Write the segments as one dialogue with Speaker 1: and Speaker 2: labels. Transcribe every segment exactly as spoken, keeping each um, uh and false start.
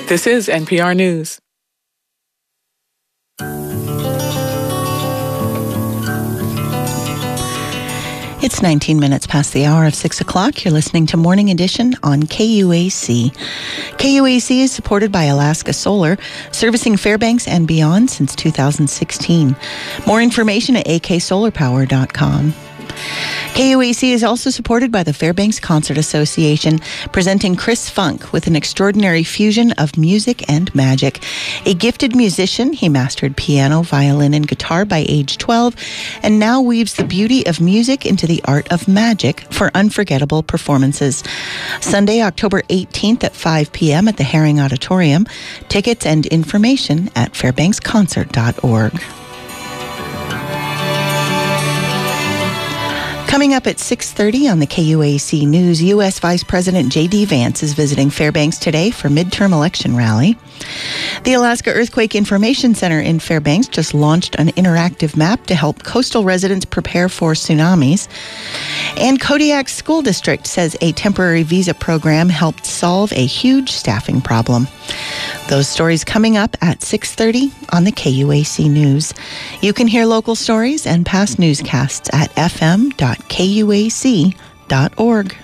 Speaker 1: This is N P R News.
Speaker 2: It's nineteen minutes past the hour of six o'clock. You're listening to Morning Edition on K U A C. K U A C is supported by Alaska Solar, servicing Fairbanks and beyond since two thousand sixteen. More information at a k solar power dot com. K U A C is also supported by the Fairbanks Concert Association, presenting Chris Funk with an extraordinary fusion of music and magic. A gifted musician, he mastered piano, violin, and guitar by age twelve, and now weaves the beauty of music into the art of magic for unforgettable performances. Sunday, October eighteenth at five p.m. at the Herring Auditorium. Tickets and information at fairbanks concert dot org. Coming up at six thirty on the K U A C News, U S Vice President J D. Vance is visiting Fairbanks today for midterm election rally. The Alaska Earthquake Information Center in Fairbanks just launched an interactive map to help coastal residents prepare for tsunamis. And Kodiak School District says a temporary visa program helped solve a huge staffing problem. Those stories coming up at six thirty on the K U A C News. You can hear local stories and past newscasts at f m dot k u a c dot org.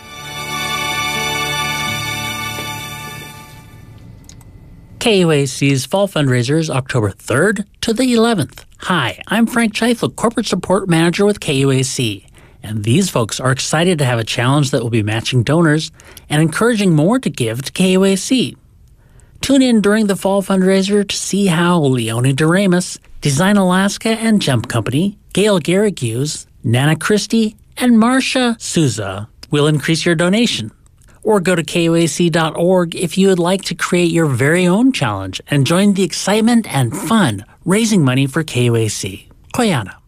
Speaker 3: K U A C's Fall Fundraiser is October third to the eleventh. Hi, I'm Frank Cheifel, Corporate Support Manager with K U A C. And these folks are excited to have a challenge that will be matching donors and encouraging more to give to K U A C. Tune in during the Fall Fundraiser to see how Leonie Doremus, Design Alaska and Jump Company, Gail Garrigues, Nana Christie, and Marcia Souza will increase your donation. Or go to K U A C dot org if you would like to create your very own challenge and join the excitement and fun raising money for K U A C. Koyana.